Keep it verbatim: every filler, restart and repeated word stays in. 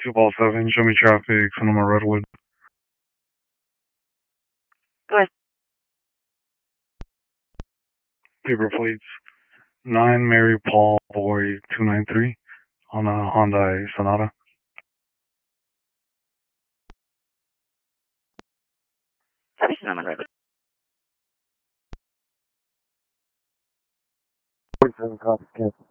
two ball seven, show me traffic, Sonoma Redwood. Go ahead. Paper plates. nine Mary Paul Boy two nine three on a Hyundai Sonata. Copy, Sonoma Redwood. forty-seven copy,